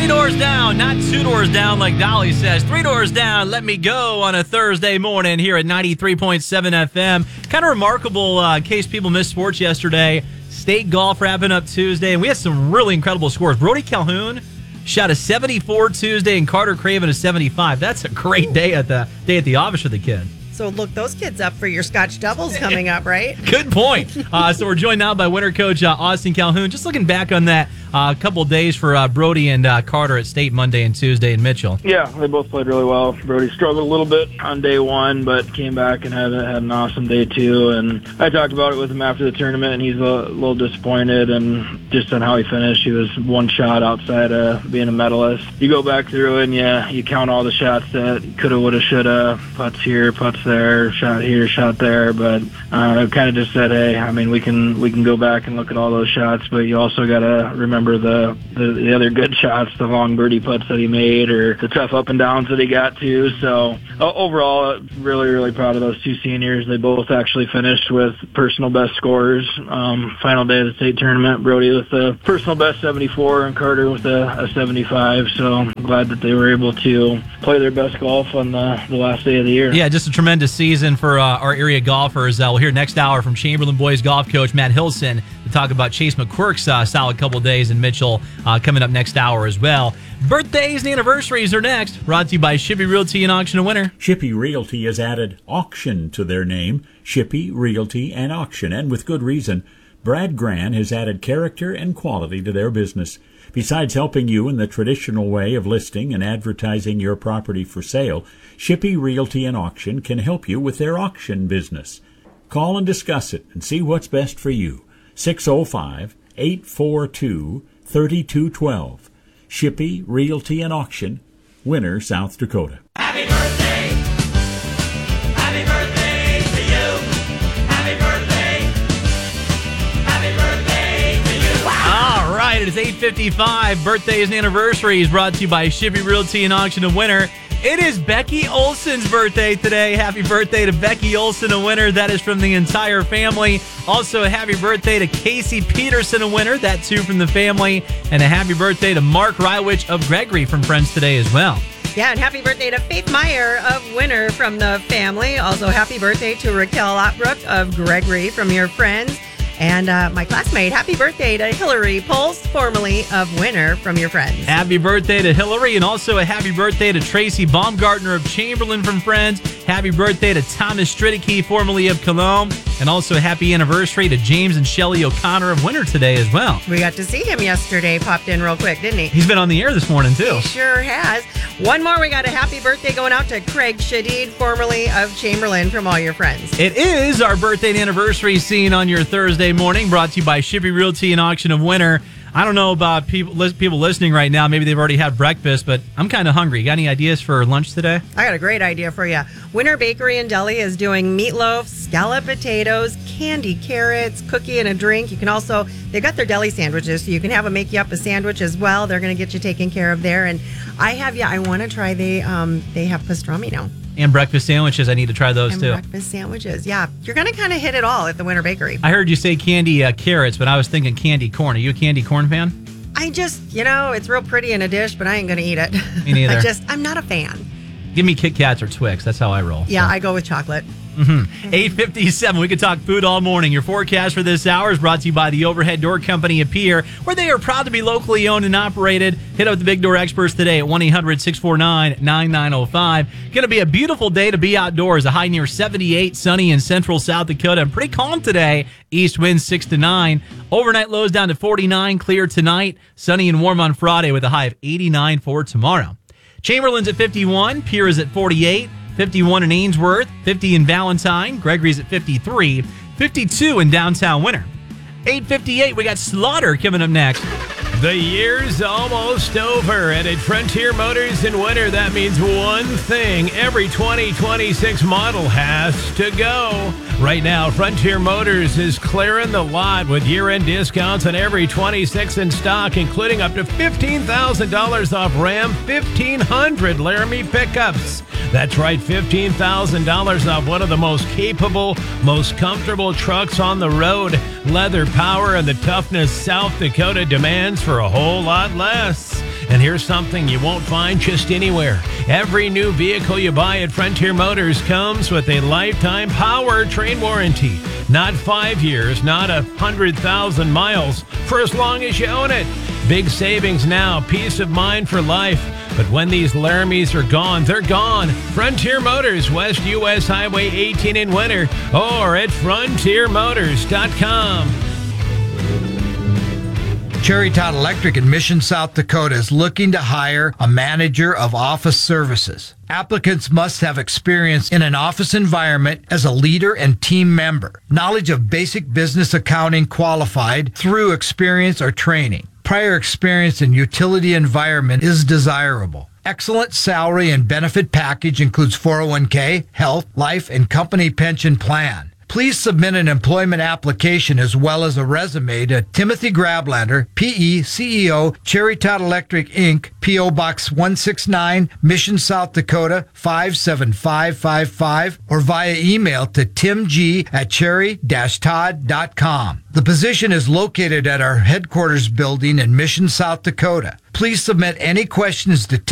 Three doors down, not two doors down like Dolly says. 3 doors down, let me go on a Thursday morning here at 93.7 FM. Kind of remarkable in case people missed sports yesterday. State golf wrapping up Tuesday, and we had some really incredible scores. Brody Calhoun shot a 74 Tuesday, and Carter Craven a 75. That's a great day at the office for the kid. So look those kids up for your Scotch doubles coming up, right? Good point. So we're joined now by winter coach Austin Calhoun. Just looking back on that couple of days for Brody and Carter at State Monday and Tuesday in Mitchell. Yeah, they both played really well. Brody struggled a little bit on day one, but came back and had an awesome day two. And I talked about it with him after the tournament, and he's a little disappointed and just on how he finished. He was one shot outside of being a medalist. You go back through and you count all the shots that coulda, woulda, shoulda, putts here, putts there, shot here, shot there. But I kind of just said, hey, I mean, we can go back and look at all those shots, but you also got to remember the other good shots, the long birdie putts that he made, or the tough up and downs that he got to. So overall, really, really proud of those two seniors. They both actually finished with personal best scores. Final day of the state tournament, Brody with a personal best 74 and Carter with a 75. So I'm glad that they were able to play their best golf on the last day of the year. Yeah, just a tremendous season for our area golfers. We'll hear next hour from Chamberlain boys golf coach Matt Hilson to talk about Chase McQuirk's solid couple days in Mitchell coming up next hour as well. Birthdays and anniversaries are next. Brought to you by Shippey Realty and Auction and Winter. Shippey Realty has added auction to their name, Shippey Realty and Auction, and with good reason. Brad Gran has added character and quality to their business. Besides helping you in the traditional way of listing and advertising your property for sale, Shippey Realty and Auction can help you with their auction business. Call and discuss it and see what's best for you. 605-842-3212. Shippey Realty and Auction, Winter, South Dakota. Happy birthday! Happy birthday to you! Happy birthday! Happy birthday to you! All right, it is 8:55. Birthdays and anniversaries brought to you by Shippey Realty and Auction and Winter. It is Becky Olson's birthday today. Happy birthday to Becky Olson, a winner. That is from the entire family. Also, a happy birthday to Casey Peterson, a winner. That too from the family. And a happy birthday to Mark Rywich of Gregory from friends today as well. Yeah, and happy birthday to Faith Meyer of Winter from the family. Also, happy birthday to Raquel Otbrook of Gregory from your friends. And my classmate, happy birthday to Hillary Pulse, formerly of Winter, from your friends. Happy birthday to Hillary, and also a happy birthday to Tracy Baumgartner of Chamberlain from friends. Happy birthday to Thomas Stridicke, formerly of Cologne. And also a happy anniversary to James and Shelley O'Connor of Winter today as well. We got to see him yesterday, popped in real quick, didn't he? He's been on the air this morning, too. He sure has. One more, we got a happy birthday going out to Craig Shadid, formerly of Chamberlain, from all your friends. It is our birthday and anniversary scene on your Thursday morning, brought to you by Shippey Realty and Auction of Winter. I don't know about people listening right now. Maybe they've already had breakfast, but I'm kind of hungry. Got any ideas for lunch today? I got a great idea for you. Winter Bakery and Deli is doing meatloaf, scallop potatoes, candy carrots, cookie, and a drink. You can also, they've got their deli sandwiches, so you can have them make you up a sandwich as well. They're going to get you taken care of there. And I want to try, they have pastrami now. And breakfast sandwiches. I need to try those and too. Breakfast sandwiches. Yeah. You're going to kind of hit it all at the Winter Bakery. I heard you say candy carrots, but I was thinking candy corn. Are you a candy corn fan? I just, it's real pretty in a dish, but I ain't going to eat it. Me neither. I'm not a fan. Give me Kit Kats or Twix. That's how I roll. Yeah, so. I go with chocolate. 8:57. We could talk food all morning. Your forecast for this hour is brought to you by the Overhead Door Company of Pierre, where they are proud to be locally owned and operated. Hit up the Big Door experts today at 1-800-649-9905. Going to be a beautiful day to be outdoors. A high near 78, sunny in central South Dakota, and pretty calm today. East winds 6 to 9. Overnight lows down to 49, clear tonight. Sunny and warm on Friday with a high of 89 for tomorrow. Chamberlain's at 51, Pierre is at 48. 51 in Ainsworth, 50 in Valentine, Gregory's at 53, 52 in downtown Winter. 8:58, we got Slaughter coming up next. The year's almost over, and at Frontier Motors in Winter, that means one thing. Every 2026 model has to go. Right now, Frontier Motors is clearing the lot with year-end discounts on every 26 in stock, including up to $15,000 off Ram 1500 Laramie pickups. That's right, $15,000 off one of the most capable, most comfortable trucks on the road. Leather power and the toughness South Dakota demands for a whole lot less. And here's something you won't find just anywhere. Every new vehicle you buy at Frontier Motors comes with a lifetime powertrain warranty. Not 5 years, not 100,000 miles, for as long as you own it. Big savings now, peace of mind for life. But when these Laramies are gone, they're gone. Frontier Motors, West US Highway 18 in winter, or at frontiermotors.com. Cherry Todd Electric in Mission, South Dakota is looking to hire a manager of office services. Applicants must have experience in an office environment as a leader and team member. Knowledge of basic business accounting qualified through experience or training. Prior experience in utility environment is desirable. Excellent salary and benefit package includes 401k, health, life, and company pension plan. Please submit an employment application as well as a resume to Timothy Grablander, PE, CEO, Cherry Todd Electric, Inc., P.O. Box 169, Mission, South Dakota, 57555, or via email to timg@cherry-todd.com. The position is located at our headquarters building in Mission, South Dakota. Please submit any questions to